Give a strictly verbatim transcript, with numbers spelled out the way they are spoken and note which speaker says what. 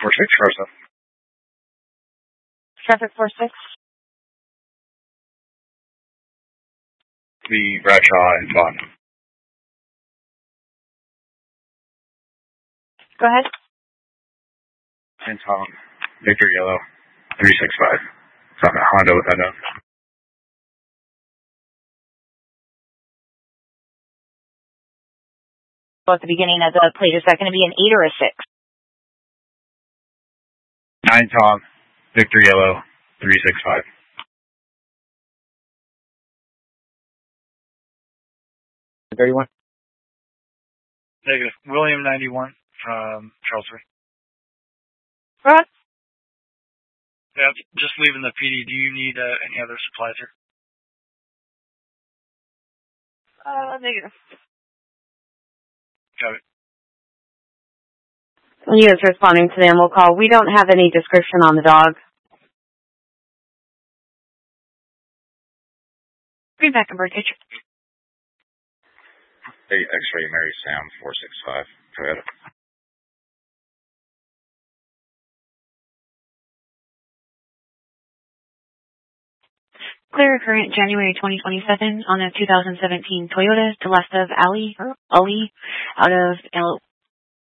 Speaker 1: four six, Rosa.
Speaker 2: Traffic four six.
Speaker 1: The Bradshaw and Vaughn.
Speaker 2: Go ahead.
Speaker 1: And Tom, Victor Yellow, three six five. It's on a Honda with that note.
Speaker 2: Well, at the beginning of the plate, is that going to be an eight or a six?
Speaker 1: Nine Tom, Victor Yellow, three six five.
Speaker 3: thirty-one.
Speaker 4: Negative. William ninety-one from Charleston.
Speaker 2: Rod?
Speaker 4: Yeah, just leaving the P D. Do you need uh, any other supplies here?
Speaker 2: Uh, negative.
Speaker 4: Got it.
Speaker 2: He is responding to the animal call. We don't have any description on the dog. Read back a birdcage.
Speaker 1: Hey, X-ray Mary Sam, four six five. Toyota.
Speaker 5: Clear current January twenty twenty-seven on a two thousand seventeen Toyota to left of Ali, or Ali, out of